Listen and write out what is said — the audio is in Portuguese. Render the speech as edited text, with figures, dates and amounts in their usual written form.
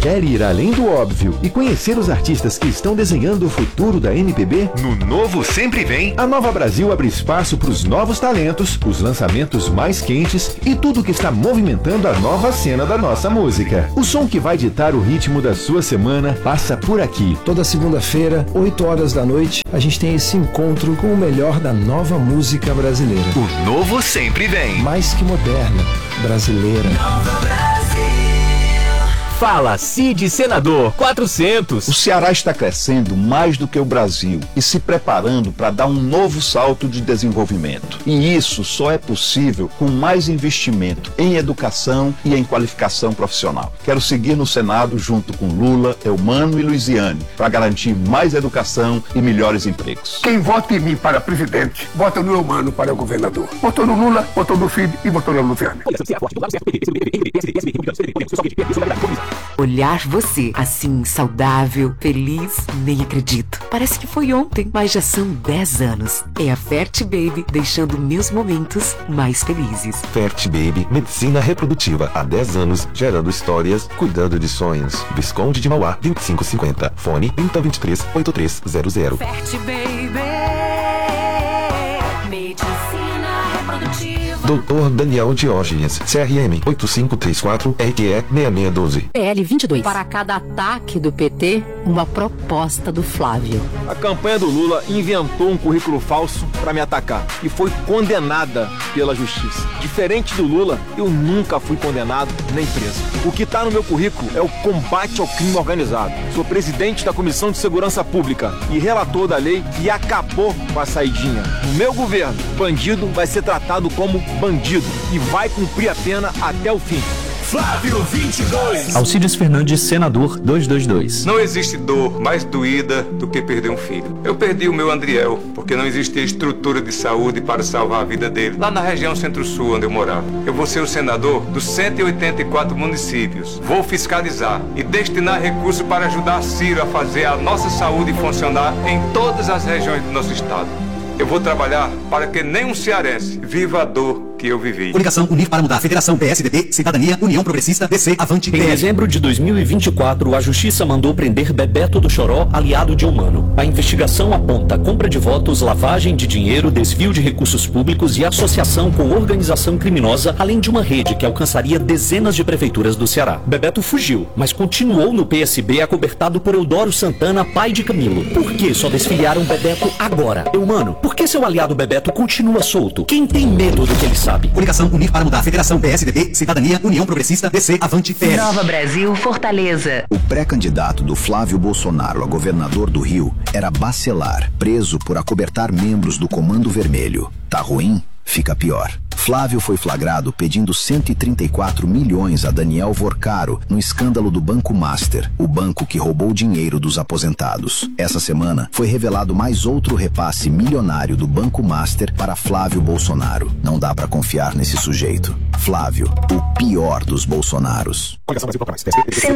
Quer ir além do óbvio e conhecer os artistas que estão desenhando o futuro da MPB? No Novo Sempre Vem, a Nova Brasil abre espaço para os novos talentos, os lançamentos mais quentes e tudo que está movimentando a nova cena da nossa música. O som que vai ditar o ritmo da sua semana passa por aqui. Toda segunda-feira, 8 horas da noite, a gente tem esse encontro com o melhor da nova música brasileira. O Novo Sempre Vem. Mais que moderna, brasileira. Nova Brasil. Fala, Cid Senador 400. O Ceará está crescendo mais do que o Brasil e se preparando para dar um novo salto de desenvolvimento. E isso só é possível com mais investimento em educação e em qualificação profissional. Quero seguir no Senado junto com Lula, Eumano e Luiziane para garantir mais educação e melhores empregos. Quem vota em mim para presidente, vota no Eumano para governador. Votou no Lula, votou no Filho e votou na Luiziane. Olhar você, assim, saudável, feliz, nem acredito. Parece que foi ontem, mas já são 10 anos. É a Fert Baby deixando meus momentos mais felizes. Fert Baby, medicina reprodutiva há 10 anos, gerando histórias, cuidando de sonhos. Visconde de Mauá, 2550. Fone 3023-8300. Fert Baby, medicina reprodutiva. Dr. Daniel Diógenes, CRM 8534 RQE 6612. PL 22. Para cada ataque do PT, uma proposta do Flávio. A campanha do Lula inventou um currículo falso para me atacar e foi condenada pela justiça. Diferente do Lula, eu nunca fui condenado nem preso. O que está no meu currículo é o combate ao crime organizado. Sou presidente da Comissão de Segurança Pública e relator da lei que acabou com a saidinha. No meu governo, bandido vai ser tratado como bandido e vai cumprir a pena até o fim. Flávio 22. Alcides Fernandes, senador 222. Não existe dor mais doída do que perder um filho. Eu perdi o meu Andriel, porque não existia estrutura de saúde para salvar a vida dele, lá na região Centro-Sul, onde eu morava. Eu vou ser o senador dos 184 municípios. Vou fiscalizar e destinar recursos para ajudar Ciro a fazer a nossa saúde funcionar em todas as regiões do nosso estado. Eu vou trabalhar para que nenhum cearense viva a dor que eu vivi. Coligação Unir para Mudar. Federação PSDB, Cidadania, União Progressista, DC, Avante. Em dezembro de 2024, a Justiça mandou prender Bebeto do Choró, aliado de Eumano. A investigação aponta compra de votos, lavagem de dinheiro, desvio de recursos públicos e associação com organização criminosa, além de uma rede que alcançaria dezenas de prefeituras do Ceará. Bebeto fugiu, mas continuou no PSB acobertado por Eudoro Santana, pai de Camilo. Por que só desfiliaram Bebeto agora? Eumano, por que seu aliado Bebeto continua solto? Quem tem medo do que ele sabe? Coligação Unir para Mudar. Federação PSDB, Cidadania, União Progressista, DC, Avante, PL. Nova Brasil, Fortaleza. O pré-candidato do Flávio Bolsonaro a governador do Rio era Bacelar, preso por acobertar membros do Comando Vermelho. Tá ruim? Fica pior. Flávio foi flagrado pedindo 134 milhões a Daniel Vorcaro no escândalo do Banco Master, o banco que roubou dinheiro dos aposentados. Essa semana foi revelado mais outro repasse milionário do Banco Master para Flávio Bolsonaro. Não dá pra confiar nesse sujeito. Flávio, o pior dos Bolsonaros.